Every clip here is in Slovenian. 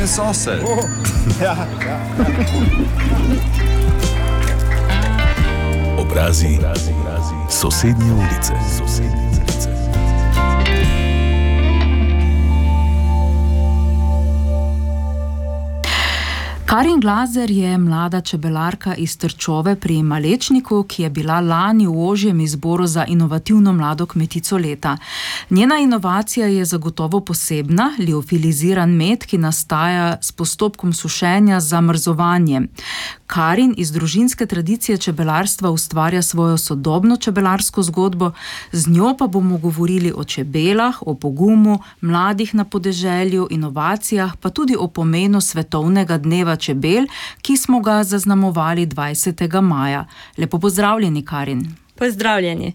Meine sosed. Ja. Obrazi sosednje ulice. Karin Glaser je mlada čebelarka iz Trčove pri Malečniku, ki je bila lani v ožjem izboru za inovativno mlado kmetico leta. Njena inovacija je zagotovo posebna, liofiliziran med, ki nastaja s postopkom sušenja z zamrzovanjem. Karin iz družinske tradicije čebelarstva ustvarja svojo sodobno čebelarsko zgodbo, z njo pa bomo govorili o čebelah, o pogumu, mladih na podeželju, inovacijah, pa tudi o pomenu svetovnega dneva čebel, ki smo ga zaznamovali 20. maja. Lepo pozdravljeni, Karin. Pozdravljeni.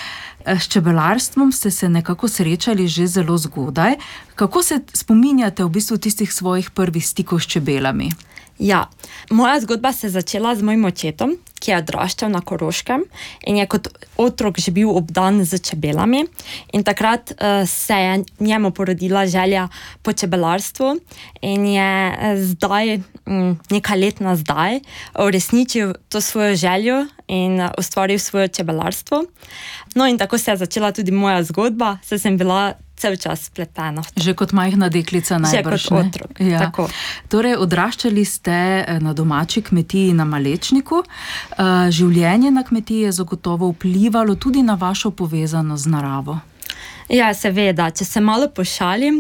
S čebelarstvom ste se nekako srečali že zelo zgodaj. Kako se spominjate v bistvu tistih svojih prvih stikov s čebelami? Ja, moja zgodba se je začela z mojim očetom, ki je odraščal na Koroškem in je kot otrok že bil obdan z čebelami. In takrat se je njemu porodila želja po čebelarstvu in je zdaj, nekaj let nazaj, uresničil to svojo željo in ustvaril svoje čebelarstvo. No in tako se je začela tudi moja zgodba, saj sem bila cel čas spletena. Že kot majhna deklica najbrž, že kot otrok, ja. Tako. Torej, odraščali ste na domači kmetiji na Malečniku. Življenje na kmetiji je zagotovo vplivalo tudi na vašo povezanost z naravo. Ja, seveda, če se malo pošalim,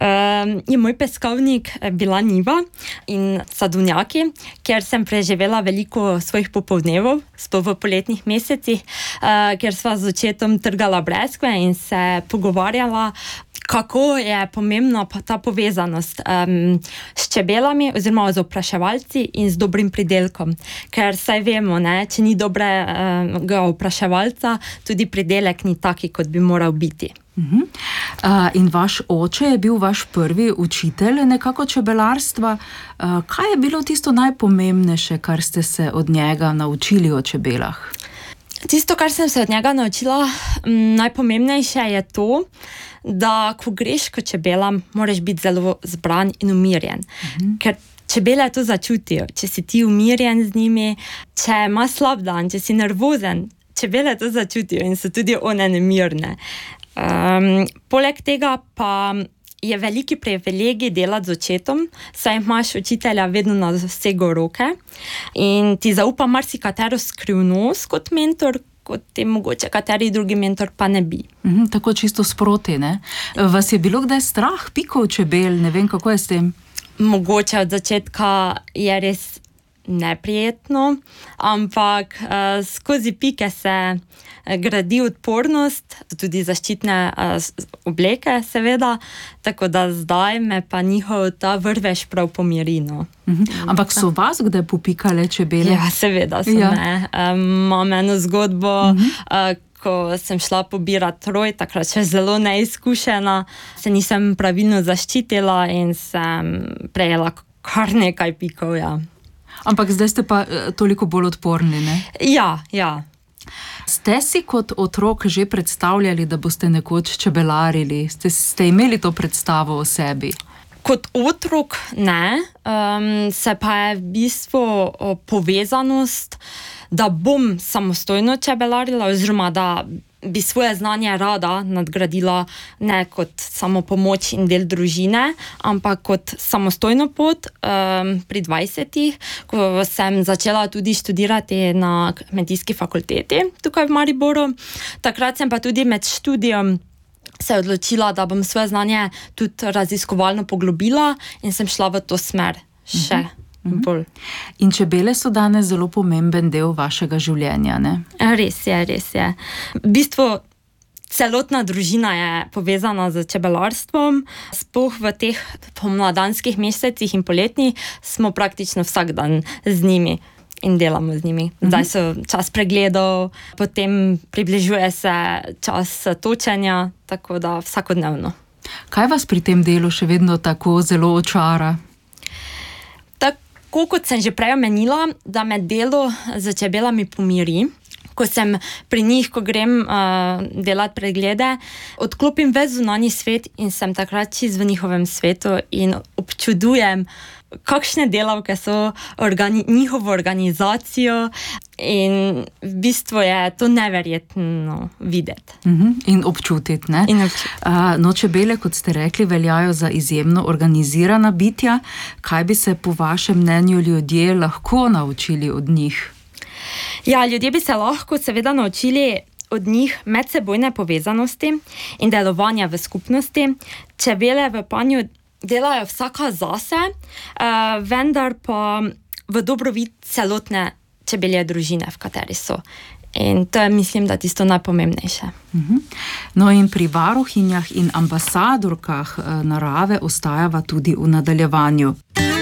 je moj peskovnik bila njiva in sadovnjaki, kjer sem preživela veliko svojih popoldnevov, sploh v poletnih mesecih, kjer sva z očetom trgala breskve in se pogovarjala, kako je pomembna ta povezanost s čebelami oziroma z opraševalci in z dobrim pridelkom. Ker saj vemo, če ni dobrega opraševalca, tudi pridelek ni taki, kot bi moral biti. In vaš oče je bil vaš prvi učitelj nekako čebelarstva. Kaj je bilo tisto najpomembnejše, kar ste se od njega naučili o čebelah? Tisto, kar sem se od njega naučila, najpomembnejše je to, da ko greš k čebelam, moraš biti zelo zbran in umirjen. Ker čebele to začutijo. Če si ti umirjen z njimi, če imaš slab dan, če si nervozen, čebele to začutijo in so tudi one nemirne. Poleg tega pa je veliki privilegij delati z očetom, saj imaš učitelja vedno na dosegu roke in ti zaupa marsikatero skrivnost kot mentor, kot ti mogoče kateri drugi mentor pa ne bi. Tako čisto sproti, ne? Vas je bilo kdaj strah pikov čebel? Ne vem, kako je s tem? Mogoče od začetka je res neprijetno, ampak skozi pike se gradi odpornost, tudi zaščitne obleke seveda, tako da zdaj me pa njihov ta vrvež prav pomiri. Ampak so vas kdaj popikale čebele? Ja, seveda so me. Imam eno zgodbo, ko sem šla pobirati roj, takrat še zelo neizkušena, se nisem pravilno zaščitila in sem prejela kar nekaj pikov, ja. Ampak zdaj ste pa toliko bolj odporni, ne? Ja. Ste si kot otrok že predstavljali, da boste nekoč čebelarili? Ste imeli to predstavo o sebi? Kot otrok ne, se pa je v bistvu povezanost, da bom samostojno čebelarila oziroma da bi svoje znanje rada nadgradila ne kot samo pomoč in del družine, ampak kot samostojno pot pri 20-ih, ko sem začela tudi študirati na kmetijski fakulteti tukaj v Mariboru. Takrat sem pa tudi med študijom se odločila, da bom svoje znanje tudi raziskovalno poglobila in sem šla v to smer še bolj. In čebele so danes zelo pomemben del vašega življenja, ne? Res je. V bistvu celotna družina je povezana z čebelarstvom, sploh v teh pomladanskih mesecih in poletnih smo praktično vsak dan z njimi in delamo z njimi. Zdaj so čas pregledov, potem približuje se čas točenja, tako da vsakodnevno. Kaj vas pri tem delu še vedno tako zelo očara? Tako kot sem že prej omenila, da me delo z čebelami pomiri, ko sem pri njih, ko grem delati preglede, odklopim ves zunanji svet in sem takrat čisto v njihovem svetu in občudujem, kakšne delavke so, njihovo organizacijo in v bistvu je to neverjetno videti. In občutiti, ne? No, čebele, kot ste rekli, veljajo za izjemno organizirana bitja. Kaj bi se po vašem mnenju ljudje lahko naučili od njih? Ja, ljudje bi se lahko seveda naučili od njih medsebojne povezanosti in delovanja v skupnosti. Čebele v panju delajo vsaka zase, vendar pa v dobrobit celotne čebelje družine, v kateri so. In to je, mislim, da tisto najpomembnejše. No in pri varuhinjah in ambasadorkah narave ostajava tudi v nadaljevanju.